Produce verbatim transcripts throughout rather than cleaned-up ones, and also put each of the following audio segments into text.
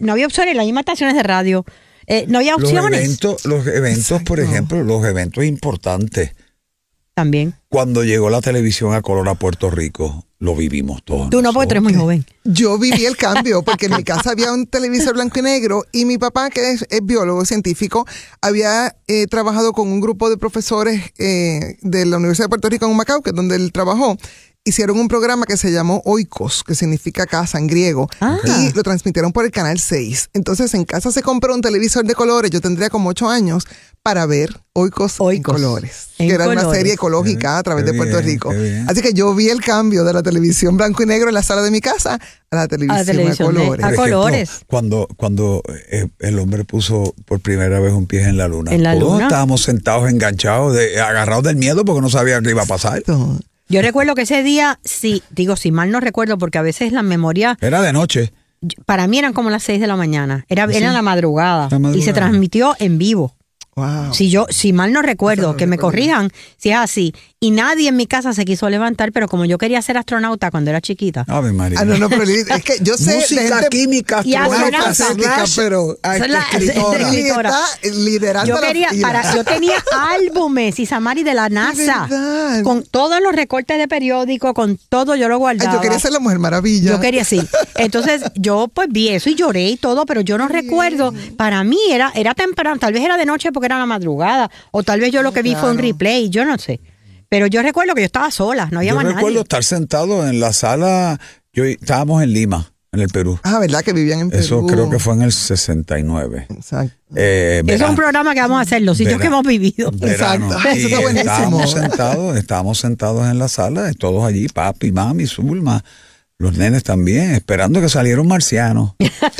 no había opciones, las mismas estaciones de radio. Eh, no había opciones. Los eventos, los eventos por ejemplo, los eventos importantes. También. Cuando llegó la televisión a color a Puerto Rico, lo vivimos todos. Tú no, porque tú eres muy joven. Yo viví el cambio, porque en mi casa había un televisor blanco y negro y mi papá, que es, es biólogo científico, había eh, trabajado con un grupo de profesores eh, de la Universidad de Puerto Rico en Humacao, que es donde él trabajó. Hicieron un programa que se llamó Oikos, que significa casa en griego, ah. y lo transmitieron por el Canal seis. Entonces, en casa se compró un televisor de colores, yo tendría como ocho años, para ver Oikos, Oikos en colores, en que era colores. Una serie ecológica a través qué de Puerto bien, Rico. Así que yo vi el cambio de la televisión blanco y negro en la sala de mi casa a la televisión a, la televisión a colores. De, a por colores. Ejemplo, cuando cuando eh, el hombre puso por primera vez un pie en la luna, ¿En la todos luna? estábamos sentados, enganchados, de, agarrados del miedo porque no sabía qué iba a pasar. Exacto. Yo recuerdo que ese día, sí, digo, si mal no recuerdo, porque a veces la memoria... Era de noche. Para mí eran como las seis de la mañana. Era, ¿Sí? era la madrugada. La madrugada. Y se transmitió en vivo. Wow. Si yo, si mal no recuerdo, no que me recuerdo. corrijan si es así. Y nadie en mi casa se quiso levantar, pero como yo quería ser astronauta cuando era chiquita. Ave María. Ah, no, no, pero es que yo sé música, de gente química, Y astronauta, astronauta, slash, pero a Son la- escritora. escritora. Y está liderando Yo la quería, fila. para, yo tenía álbumes, Isamari, de la NASA. verdad. Con todos los recortes de periódico, con todo, yo lo Ay, guardaba. yo quería ser la Mujer Maravilla. Yo quería, sí. Entonces, yo pues vi eso y lloré y todo, pero yo no recuerdo. Para mí era, era temprano, tal vez era de noche porque era la madrugada, o tal vez yo lo que vi fue un Claro. replay, yo no sé. Pero yo recuerdo que yo estaba sola, no había Yo más recuerdo nadie. estar sentado en la sala, yo estábamos en Lima, en el Perú. Ah, ¿verdad? Que vivían en Perú. Eso creo que fue en el sesenta y nueve. Exacto. Eh, Eso es verano. un programa que vamos a hacer, los sitios Verano. que hemos vivido. Verano. Exacto. Ah, eso Y está buenísimo. estábamos sentados, estábamos sentados en la sala, todos allí, papi, mami, Zulma, los nenes también, esperando que saliera un marciano.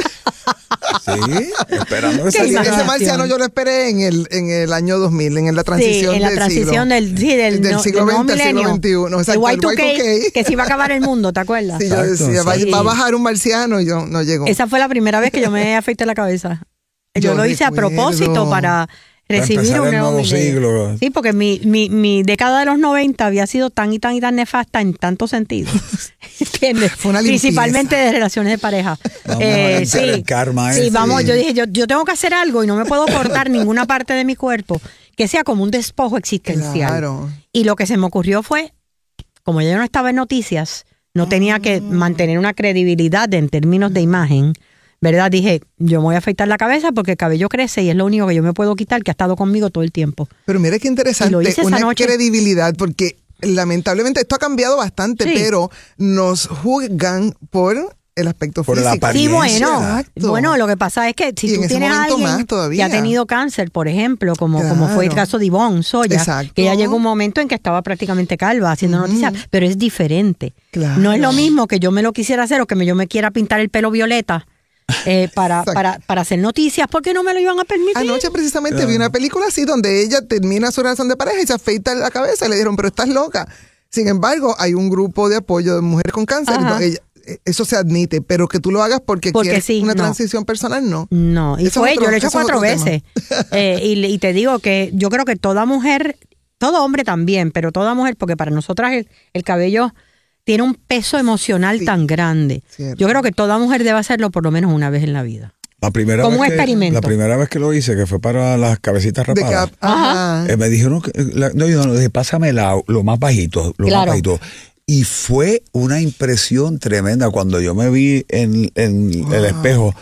Sí, esperando que Qué saliera. Ese imaginación. marciano yo lo esperé en el, en el año dos mil, en la transición Sí, en la del transición siglo. del, sí, del, del no- siglo del nuevo veinte al siglo milenio. veintiuno. Exacto, el el Y dos K, Y dos K. que se iba a acabar el mundo, ¿te acuerdas? Sí, yo Exacto, decía, va, sí. va a bajar un marciano y yo no llegó. Esa fue la primera vez que yo me afeité la cabeza. Yo, Yo lo hice a recuerdo. propósito para recibir empezar un el nuevo nuevo milenio. siglo. Sí, porque mi, mi, mi década de los noventa había sido tan y tan y tan nefasta en tantos sentidos. ¿Entiendes? Fue una limpieza. Principalmente de relaciones de pareja. Vamos a limpiar el karma sí, ese. vamos, yo dije, yo, yo tengo que hacer algo y no me puedo cortar ninguna parte de mi cuerpo que sea como un despojo existencial. Claro. Y lo que se me ocurrió fue, como yo no estaba en noticias, no tenía que mantener una credibilidad en términos de imagen, ¿verdad? Dije, yo me voy a afeitar la cabeza porque el cabello crece y es lo único que yo me puedo quitar, que ha estado conmigo todo el tiempo. Pero mira qué Y lo interesante, hice esa una noche. credibilidad, porque lamentablemente esto ha cambiado bastante, Sí. pero nos juzgan por el aspecto Por la físico. apariencia. Sí, bueno, Exacto. bueno, lo que pasa es que si Y en tú ese tienes a momento alguien más que todavía. ha tenido cáncer, por ejemplo, como, como fue el Claro. caso de Ivonne Soya, Exacto. que ya llegó un momento en que estaba prácticamente calva haciendo Ujú. noticias, pero es diferente. Claro. No es lo mismo que yo me lo quisiera hacer o que me- yo me quiera pintar el pelo violeta eh, para, Exacto. para, para hacer noticias, porque no me lo iban a permitir. Anoche precisamente vi una película así donde ella termina su relación de pareja y se afeita la cabeza y le dijeron, pero estás loca. Sin embargo, hay un grupo de apoyo de mujeres con cáncer. Ajá. Entonces, ella- eso se admite, pero que tú lo hagas porque, Porque quieres sí, una no. transición personal, no. No, y Eso fue, es otro- yo lo he hecho eso es cuatro otro tema. veces. Eh, y, y te digo que yo creo que toda mujer, todo hombre también, pero toda mujer, porque para nosotras el, el cabello tiene un peso emocional Sí. tan grande. Cierto. Yo creo que toda mujer debe hacerlo por lo menos una vez en la vida. La primera Como vez un que, experimento. La primera vez que lo hice, que fue para las cabecitas De rapadas. que, ajá. Eh, me dijeron, que, la- no, yo no, dije, pásame la- lo más bajito, lo Claro. más bajito. Y fue una impresión tremenda cuando yo me vi en, en el espejo.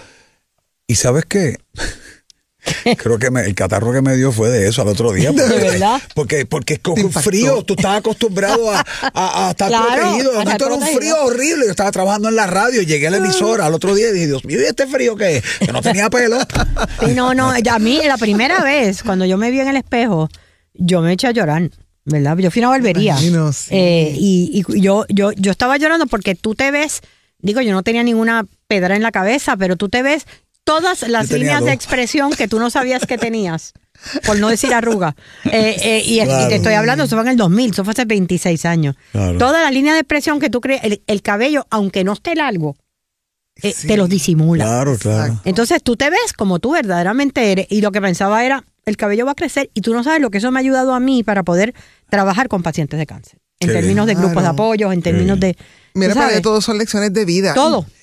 ¿Y sabes qué? Creo que me- el catarro que me dio fue de eso al otro día. Porque, ¿De verdad? Porque, porque es Te con impactó. frío, tú estás acostumbrado a, a- a estar Claro, protegido. a estar Esto era un protegido. frío horrible. Yo estaba trabajando en la radio, llegué a la emisora al otro día y dije, Dios mío, ¿y este frío qué es? Que no tenía pelo. Sí, no, no, a mí la primera vez cuando yo me vi en el espejo, yo me eché a llorar, ¿verdad? Yo fui a una barbería. imagino, sí. Eh, y y yo, yo, yo estaba llorando porque tú te ves, digo, yo no tenía ninguna pedra en la cabeza, pero tú te ves todas las Yo tenía líneas de dos. expresión que tú no sabías que tenías, por no decir arruga. Eh, eh, y, Claro. y te estoy hablando, eso fue en el dos mil, eso fue hace veintiséis años. Claro. Todas las líneas de expresión que tú crees, el, el cabello, aunque no esté largo, eh, Sí. te los disimula. Claro, claro. Exacto. Entonces tú te ves como tú verdaderamente eres. Y lo que pensaba era, el cabello va a crecer y tú no sabes lo que eso me ha ayudado a mí para poder trabajar con pacientes de cáncer. En Qué términos bien. de grupos de Claro. apoyo, en términos de... Mira, ¿tú para sabes? allá todos son lecciones de vida. Todo.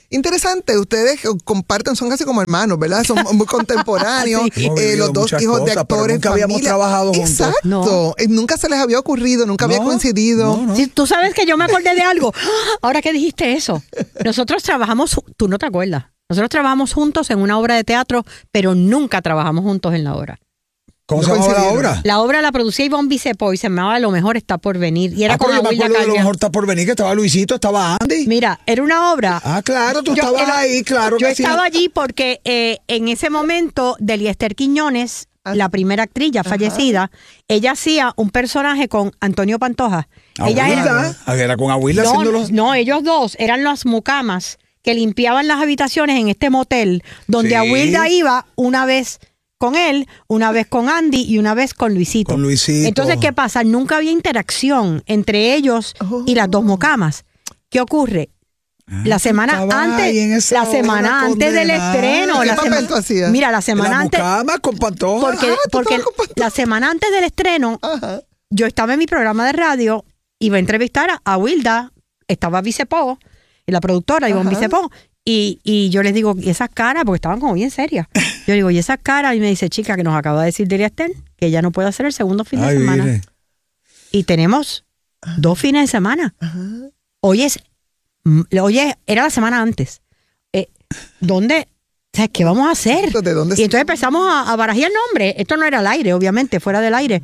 Interesante, ustedes comparten, son casi como hermanos, ¿verdad? Son muy contemporáneos, Sí. eh, Hemos vivido los dos muchas hijos de cosas, pero actores, nunca habíamos familia. trabajado juntos. Exacto, No. Eh, nunca se les había ocurrido, nunca había No, coincidido. no, no. Sí, tú sabes que yo me acordé de algo. Ahora que dijiste eso, nosotros trabajamos, ju- tú no te acuerdas, nosotros trabajamos juntos en una obra de teatro, pero nunca trabajamos juntos en la obra. ¿Cómo No se llamaba la coincidieron. obra? La obra la producía Ivonne Vicepo y se llamaba Lo mejor está por venir. Y era Ah, con pero yo me Abuela acuerdo de Lo Calvión. mejor está por venir, que estaba Luisito, estaba Andy. Mira, era una obra. Ah, claro, tú Yo- estabas era- ahí, claro Yo que sí. estaba allí porque eh, en ese momento Deliester Quiñones, Ah. la primera actriz ya fallecida, ella hacía un personaje con Antonio Pantoja. Ella era, Abuela, era con Abuela no, haciendo los... no, ellos dos eran las mucamas que limpiaban las habitaciones en este motel donde Sí. Abuelda iba una vez con él, una vez con Andy y una vez con Luisito. Con Luisito. Entonces, ¿qué pasa? Nunca había interacción entre ellos y las dos mucamas. ¿Qué ocurre? La semana estabas antes, ahí en esa la obra semana antes del condenada. estreno, ¿Qué la papel sema- tú hacías? mira, la semana la antes, mucama con Pantoja. porque, Ah, tú porque estabas con Pantoja. la semana antes del estreno, Ajá. yo estaba en mi programa de radio, iba a entrevistar a, a Wilda, estaba Vicepo, y la productora, Ivonne Ajá. Vicepo, y, y yo les digo, ¿y esas caras? Porque estaban como bien serias. Yo digo, ¿y esas caras? Y me dice, chica, que nos acaba de decir Delia Esther, que ella no puede hacer el segundo fin de Ay, semana. mire. Y tenemos dos fines de semana. Hoy es, mm, hoy es- era la semana antes. Eh, ¿Dónde? O sea, ¿qué vamos a hacer? ¿De dónde Y entonces empezamos a, a barajar nombres. Esto no era al aire, obviamente, fuera del aire.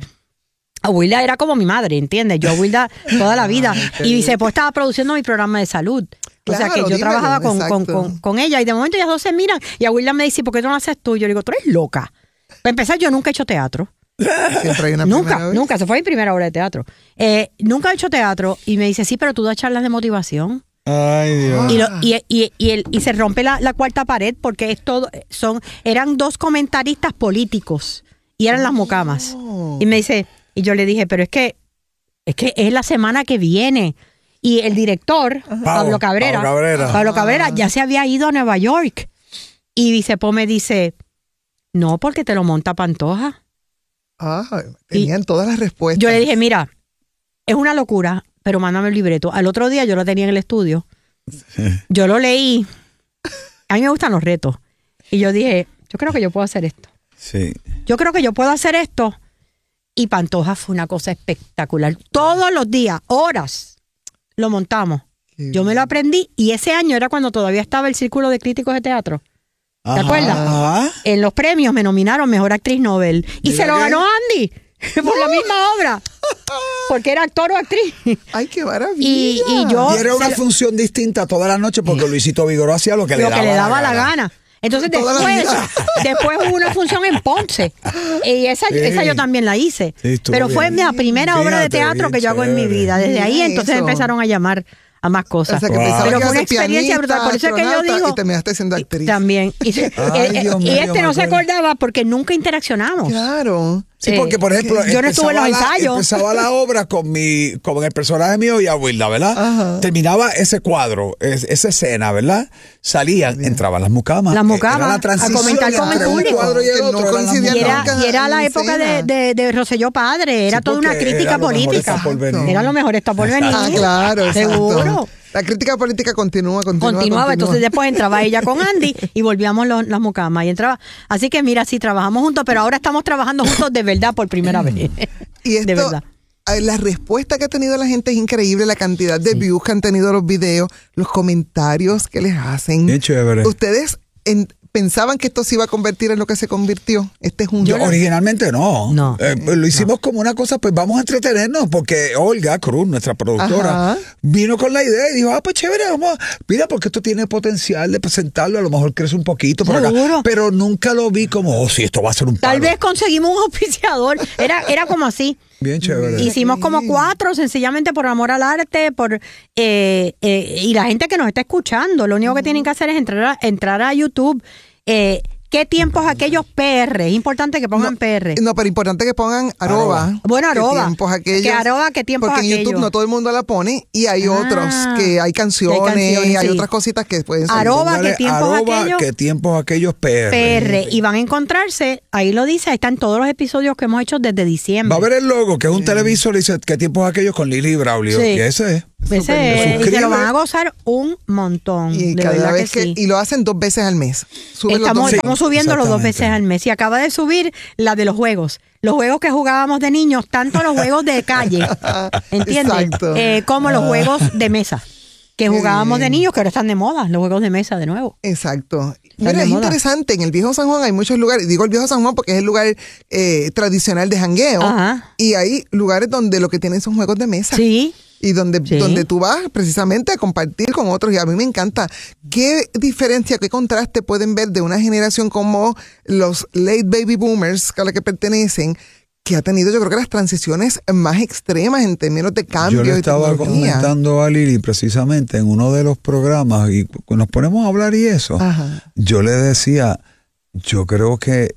Abuela era como mi madre, ¿entiendes? Yo Abuela toda la vida. Y Vicepo estaba produciendo mi programa de salud. O sea Claro, que yo dímelo, trabajaba con, con, exacto. con, con ella y de momento ellas dos se miran y Abuela me dice, ¿por qué tú no haces tú? Yo le digo, tú eres loca. Para empezar, yo nunca he hecho teatro. Siempre hay una Nunca, primera vez. nunca. Se fue mi primera obra de teatro. Eh, nunca he hecho teatro y me dice, sí, pero tú das charlas de motivación. Ay, Dios. Y, lo- y, y, y, el- y se rompe la, la cuarta pared porque es todo, son, eran dos comentaristas políticos y eran las mucamas. Y me dice, y yo le dije, pero es que, es que es la semana que viene. Y el director, Pablo Cabrera, Pablo Cabrera. Pablo Cabrera ya se había ido a Nueva York. Y Vicepo me dice, no, porque te lo monta Pantoja. Ah, tenían todas las respuestas. Yo le dije, mira, es una locura, pero mándame el libreto. Al otro día yo lo tenía en el estudio. Yo lo leí. A mí me gustan los retos. Y yo dije, yo creo que yo puedo hacer esto. Sí. Yo creo que yo puedo hacer esto. Y Pantoja fue una cosa espectacular. Todos los días, horas, lo montamos. Qué Yo me lo aprendí y ese año era cuando todavía estaba el Círculo de Críticos de Teatro. ¿Te Ajá, acuerdas? ajá. En los premios me nominaron Mejor Actriz Nobel. Y Mira se lo qué. ganó Andy por la misma obra. Porque era actor o actriz. Ay, qué maravilla. Y, y yo Y era una se lo- función distinta toda la noche porque Luisito Vigoró hacía lo que, lo le, que daba le daba la gana. Entonces Toda la después, vida. después hubo una función en Ponce. Y esa, Sí. esa yo también la hice. Sí, estuvo Pero fue bien. la primera obra de Fíjate, teatro que bien yo hago en mi chévere. vida. Desde ahí Mira entonces eso. empezaron a llamar a más cosas. O sea, que Wow. pensaba Pero que fue ibas una a ser experiencia brutal. Por eso es que yo astronauta, digo... Y terminaste siendo actriz. También. Y, Ay, eh, Dios y mío, este no se Marcela. acordaba porque nunca interaccionamos. Claro. Sí, Eh, porque por ejemplo, yo no estuve en los empezaba la- ensayos. empezaba la obra con mi, con el personaje mío y Abuela, ¿verdad? Ajá. Terminaba ese cuadro, es- esa escena, ¿verdad? Salían, entraban las mucamas. Las Eh, mucamas, era la a transición comentar con el entre un público. cuadro y el Que no otro, eran las coincidían Y era, mucamas. y era la en época de, escena. de, de Rosselló Padre, era Sí, toda una porque crítica era lo mejor política. está por venir. Era lo mejor está por venir. Ah, claro, exacto. Seguro. La crítica política continúa, continúa. Continuaba, continúa. entonces después entraba ella con Andy y volvíamos los- las mucamas y entraba. Así que mira, sí trabajamos juntos, pero ahora estamos trabajando juntos de verdad por primera vez. Y esto, de verdad. eh, la respuesta que ha tenido la gente es increíble, la cantidad de views que han tenido los videos, los comentarios que les hacen. Qué chévere. ¿Ustedes en- pensaban que esto se iba a convertir en lo que se convirtió? Este es un... Yo, originalmente no. No. Eh, pues, lo hicimos como una cosa, pues vamos a entretenernos, porque Olga Cruz, nuestra productora, Ajá. vino con la idea y dijo, ah, pues chévere, vamos a... Mira, porque esto tiene potencial de presentarlo, a lo mejor crece un poquito por acá. Seguro. Pero nunca lo vi como, oh, sí, esto va a ser un palo. Tal vez conseguimos un auspiciador. Era, era como así. Bien chévere. Hicimos como cuatro, sencillamente por amor al arte, por eh, eh, y la gente que nos está escuchando, lo único que tienen que hacer es entrar a, entrar a YouTube. Eh, ¿Qué tiempos aquellos P R? Es importante que pongan no, P R. No, pero importante que pongan arroba. Arroba. Bueno, arroba. ¿Qué tiempos aquellos? Que arroba, ¿qué tiempos Porque en aquellos? YouTube no todo el mundo la pone y hay Ah, otros que hay canciones, que hay canciones, hay sí. otras cositas que pueden salir. Arroba, Póngale ¿qué tiempos arroba, aquellos? ¿qué tiempos aquellos P R? P R. Y van a encontrarse, ahí lo dice, ahí están todos los episodios que hemos hecho desde diciembre. Va a ver el logo, que es un televisor, y dice, ¿qué tiempos aquellos con Lili y Braulio? Sí. Y ese es. Ese, y se lo van a gozar un montón. Y de cada verdad vez que, que, sí. y lo hacen dos veces al mes. Suben los Estamos, dos- estamos subiendo los dos exactamente. veces al mes. Y acaba de subir la de los juegos. Los juegos que jugábamos de niños, tanto los juegos de calle, ¿entiendes? Exacto. Eh, como los juegos de mesa, que Qué jugábamos de bien. niños, que ahora están de moda, los juegos de mesa de nuevo. Exacto. Están Mira, de es moda. interesante. En el Viejo San Juan hay muchos lugares. Digo el Viejo San Juan porque es el lugar eh, tradicional de jangueo. Ajá. Y hay lugares donde lo que tienen son juegos de mesa. Sí. Y donde, Sí. donde tú vas precisamente a compartir con otros. Y a mí me encanta. ¿Qué diferencia, qué contraste pueden ver de una generación como los late baby boomers a la que pertenecen, que ha tenido yo creo que las transiciones más extremas en términos de cambio Yo le y estaba tecnología? comentando a Lili precisamente en uno de los programas y cu- nos ponemos a hablar y eso. Ajá. Yo le decía, yo creo que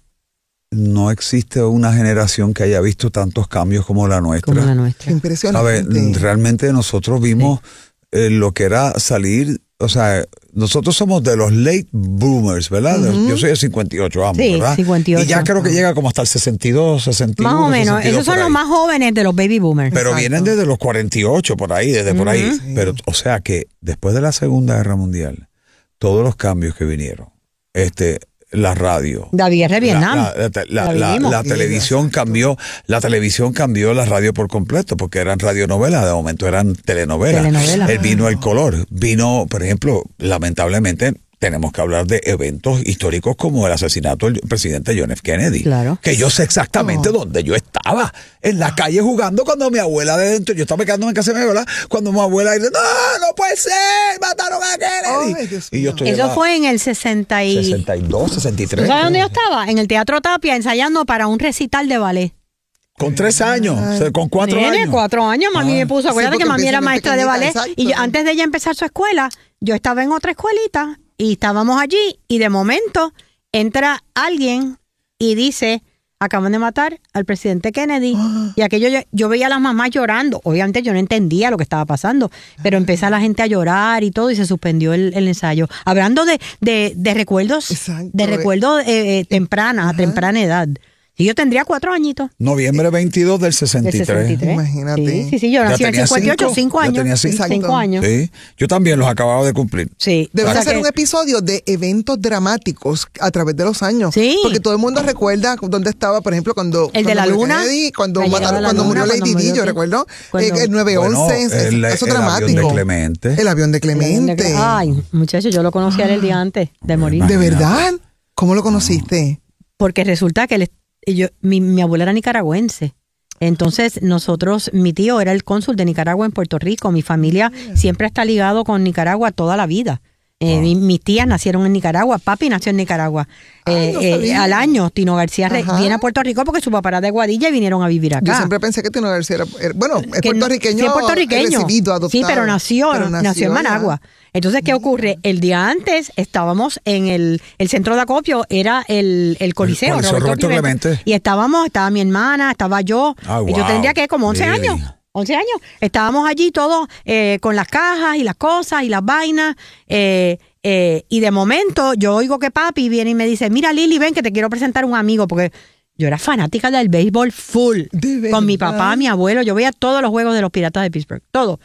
no existe una generación que haya visto tantos cambios como la nuestra. Como la Qué nuestra. ¿Sabe? impresionante. Realmente nosotros vimos eh, lo que era salir, o sea, nosotros somos de los late boomers, ¿verdad? Yo soy de cincuenta y ocho, vamos, Sí, ¿verdad? cincuenta y ocho. Y ya creo que llega como hasta el sesenta y dos, sesenta y uno, Más o menos. sesenta y dos Esos son por los ahí. más jóvenes de los baby boomers. Pero Exacto. vienen desde los cuarenta y ocho, por ahí, desde por ahí. Ujú. Pero, o sea que después de la Segunda Guerra Mundial, todos los cambios que vinieron, este, la radio. La guerra de Vietnam. La, la- la- La la- vivimos. la televisión cambió, la televisión cambió la radio por completo, porque eran radionovelas, de momento eran telenovelas. Telenovelas. El vino el color. Vino, por ejemplo, lamentablemente, tenemos que hablar de eventos históricos como el asesinato del presidente John F. Kennedy. Claro. Que yo sé exactamente dónde yo estaba. En la calle jugando cuando mi abuela de dentro, yo estaba quedándome en casa de mi abuela, cuando mi abuela dice, no, no puede ser, mataron a Kennedy. Ay, Dios y yo mío. estoy Eso en la fue en el sesenta y... sesenta y dos, sesenta y tres. ¿Tú sabes dónde yo estaba? En el Teatro Tapia ensayando para un recital de ballet. Con tres años, o sea, con cuatro Nene, años. cuatro años, mami Ah. me puso. Acuérdate Sí, que porque mami era empiezan maestra de pequeñitas, ballet. exacto. Y yo, antes de ella empezar su escuela, yo estaba en otra escuelita y estábamos allí. Y de momento entra alguien y dice: acaban de matar al presidente Kennedy. Y aquello yo, yo veía a las mamás llorando. Obviamente yo no entendía lo que estaba pasando, pero empezó la gente a llorar y todo y se suspendió el, el ensayo. Hablando de, de, de recuerdos, Exacto. de recuerdos eh, eh, temprana, a temprana edad. Y yo tendría cuatro añitos. Noviembre veintidós del sesenta y Del tres. sesenta y tres. Imagínate. Sí, sí, sí, yo Ya nací en el tenía cincuenta y ocho, cinco, cinco ya años. tenía cinco. Cinco Exacto. años. Sí, yo también los acababa de cumplir. Sí. Debemos O sea hacer que- un episodio de eventos dramáticos a través de los años. Sí. Porque todo el mundo recuerda dónde estaba, por ejemplo, cuando. El de cuando la murió luna, Kennedy, cuando, la llegada mataron, a la cuando luna, murió cuando Lady Di, murió yo Di- recuerdo. cuando- eh, el nueve once, Bueno, es- el- eso el avión dramático. de Clemente. El avión de Clemente. Ay, muchacho, yo lo conocí a él el día antes de morir. ¿De verdad? ¿Cómo lo conociste? Porque resulta que él- yo, mi, mi abuela era nicaragüense. Entonces, nosotros, mi tío era el cónsul de Nicaragua en Puerto Rico. Mi familia siempre está ligado con Nicaragua toda la vida. Eh, mi- mis tías nacieron en Nicaragua, papi nació en Nicaragua. Ay, Eh, no eh, sabía. al año, Tino García re- Ajá. viene a Puerto Rico porque su papá era de Guadilla y vinieron a vivir acá. Yo siempre pensé que Tino García era, era- bueno, es Que no- puertorriqueño, sí, es puertorriqueño. recibido, adoptado. Sí, pero nació, Pero nació, en ya. Managua. Entonces, ¿qué ocurre? El día antes estábamos en el, el centro de acopio, era el, el Coliseo, El Coliseo Roberto Clemente. Y estábamos, estaba mi hermana, estaba yo. Ah, y yo wow. tendría que como once Lili. años. once años. Estábamos allí todos eh, con las cajas y las cosas y las vainas. eh, eh, y de momento yo oigo que papi viene y me dice: mira, Lili, ven que te quiero presentar un amigo, porque yo era fanática del béisbol full. ¿De Con mi verdad? papá, mi abuelo, yo veía todos los juegos de los Piratas de Pittsburgh, todo.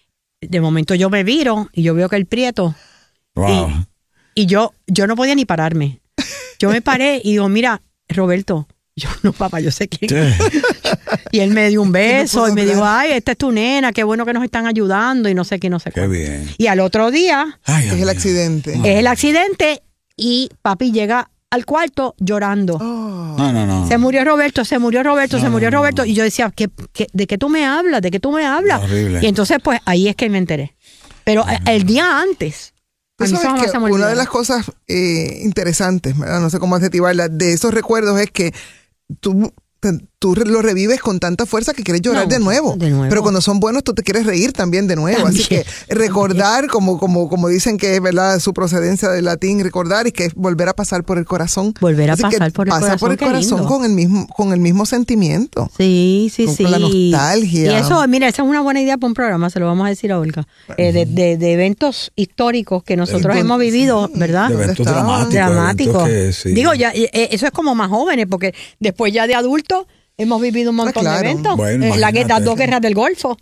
De momento yo me viro y yo veo que el Prieto, Wow. y yo, yo no podía ni pararme. Yo me paré y digo: mira, Roberto, yo no, papá, yo sé quién. Y él me dio un beso puedo y me dijo: creer. ay, esta es tu nena, qué bueno que nos están ayudando y no sé qué, no sé Qué qué. bien. Y al otro día Ay, Es Dios el mío. accidente. es el accidente y papi llega al cuarto llorando. Oh. No, no, no. Se murió Roberto, se murió Roberto, se murió Roberto. Y yo decía: ¿Qué, qué, ¿de qué tú me hablas? ¿De qué tú me hablas? Horrible. Y entonces, pues, ahí es que me enteré. Pero eh, el día antes, a Tú mí eso sabes jamás que se me una olvidó. de las cosas eh, interesantes, ¿verdad? No sé cómo adjetivarla, de esos recuerdos es que tú, te- tú re- lo revives con tanta fuerza que quieres llorar No, de nuevo. de nuevo. Pero cuando son buenos, tú te quieres reír también de nuevo. Así que También. recordar, como, como, como dicen que es verdad su procedencia del latín, recordar y que es volver a pasar por el corazón. Volver a Así que pasar por el pasa corazón, por el qué corazón lindo. con el mismo, con el mismo sentimiento. Sí, sí, Con- sí. con la nostalgia. Y eso, mira, esa es una buena idea para un programa, se lo vamos a decir a Olga. Eh, de, de, de eventos históricos que nosotros Con- hemos vivido, sí, ¿verdad? De eventos ¿Dónde estaban? dramáticos. Dramático. eventos que, sí. Digo, ya, eh, eso es como más jóvenes, porque después ya de adultos hemos vivido un montón claro. de eventos. Bueno, Eh, la, imagínate. las dos guerras del Golfo.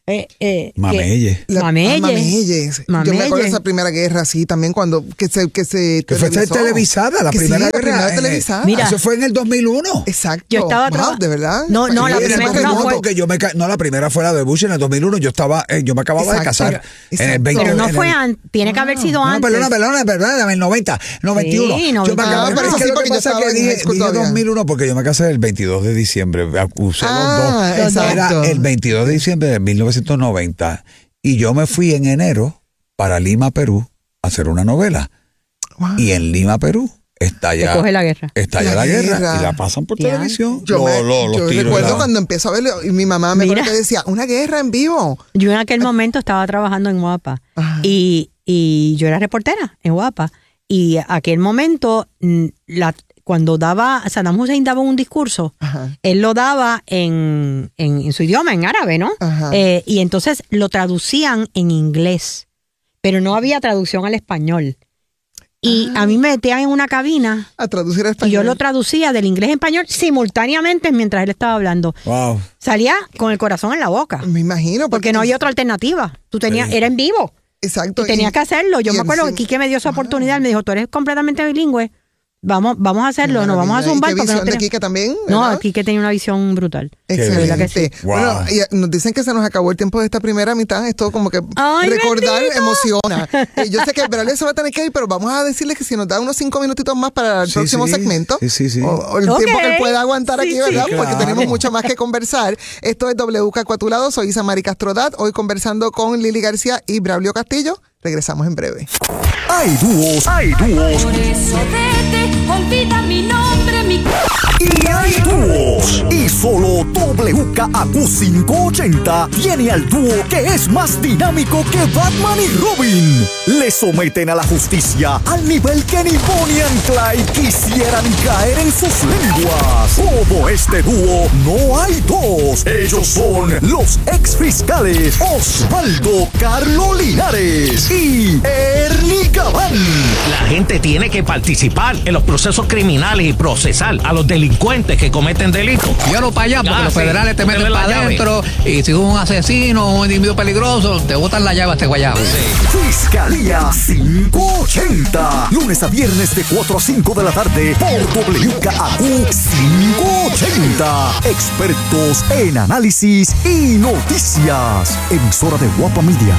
Eh, eh, Mameye. que- La- Mameye. ah, Mameye. Yo me acuerdo de Mameye. esa primera guerra, sí, también cuando que se que se Que fue televisó. televisada, la Que sí, primera la guerra. primera eh, televisada. Mira. Eso fue en el dos mil uno. Exacto. Yo estaba Wow, traba- de verdad. No, no, la Sí, primera- ese no, remoto. fue- porque yo me ca- no, la primera fue la de Bush en el dos mil uno. Yo estaba, eh, yo me acababa de Exacto. casar Pero- en el exacto. veinte. Pero no en fue el- antes, tiene que haber sido No, antes. perdona, perdona, perdona, en el noventa, noventa y uno. Sí, Yo me noventa. acabo, Ah, pero pero es que sí, lo porque que yo pasa es estaba que en high dije, school dije todavía. dos mil uno porque yo me casé el veintidós de diciembre. Usé Ah, los dos. exacto. Era el veintidós de diciembre de mil novecientos noventa y yo me fui en enero para Lima, Perú, a hacer una novela. Wow. Y en Lima, Perú, está Te ya, coge la guerra. está ya La la guerra. guerra. y la pasan por Ya. televisión. Yo, Lo- me, lo- los yo tiros, recuerdo la- cuando empiezo a verlo y mi mamá me Mira. acuerdo que decía, una guerra en vivo. Yo en aquel momento estaba trabajando en Guapa Ajá. y, y yo era reportera en Guapa. Y aquel momento, mm, la, cuando daba, Saddam Hussein daba un discurso, Ajá. él lo daba en, en, en su idioma, en árabe, ¿no? Ajá. Eh, y entonces lo traducían en inglés, pero no había traducción al español. Y a mí me metían en una cabina A traducir a y español. yo lo traducía del inglés a español simultáneamente mientras él estaba hablando. Wow. Salía con el corazón en la boca. Me imagino. Porque no había otra alternativa. Tú tenías, Sí. era en vivo. Exacto. Y tenías que hacerlo. Yo y me acuerdo que encima- Quique me dio esa oportunidad. Me dijo, tú eres completamente bilingüe. Vamos, vamos a hacerlo. Qué Nos vamos a maravilla. zumbar. ¿Y qué porque no visión de tenemos- Quique también? No, ¿verdad? Quique tenía una visión brutal. Excelente. que sí. Wow. Bueno, y nos dicen que se nos acabó el tiempo de esta primera mitad. Esto como que ¡Ay, recordar bendito! emociona. Eh, yo sé que Braulio se va a tener que ir, pero vamos a decirle que si nos da unos cinco minutitos más para el Sí, próximo sí. segmento. Sí, sí, sí. O, o el Ok. tiempo que él pueda aguantar Sí, aquí, sí. ¿verdad? Sí, Porque claro. tenemos mucho más que conversar. Esto es W K cuatro lado. Soy Isamari Castrodat. Hoy conversando con Lili García y Braulio Castillo. Regresamos en breve. Hay dúos, hay dúos Por eso vete, olvida mi nombre, mi y hay dúos. Y solo W K A Q quinientos ochenta tiene al dúo que es más dinámico que Batman y Robin. Le someten a la justicia al nivel que ni Bonnie and Clyde quisieran caer en sus lenguas. Como este dúo, no hay dos. Ellos son los ex fiscales Osvaldo Carlo Linares y Ernie Gabán. La gente tiene que participar en los procesos criminales y procesar a los delincuentes que cometen delitos. Llévalo para allá, porque Ah, los sí. federales te Deme meten la para llave. adentro y si es un asesino o un individuo peligroso, te botan la llave a este guayabo. Fiscalía quinientos ochenta. Lunes a viernes de cuatro a cinco de la tarde por W K A Q quinientos ochenta. Expertos en análisis y noticias. Emisora de Guapa Media.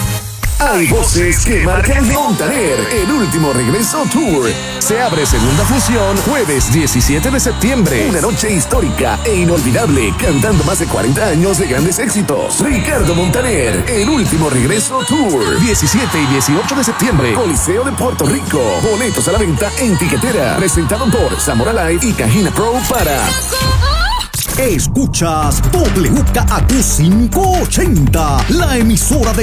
Hay voces que marcan Montaner, el último regreso tour. Se abre segunda función jueves diecisiete de septiembre. Una noche histórica e inolvidable, cantando más de cuarenta años de grandes éxitos. Ricardo Montaner, el último regreso tour. diecisiete y dieciocho de septiembre, Coliseo de Puerto Rico. Boletos a la venta en Tiquetera. Presentado por Zamora Live y Cajina Pro para... Escuchas W K A Q quinientos ochenta, la emisora de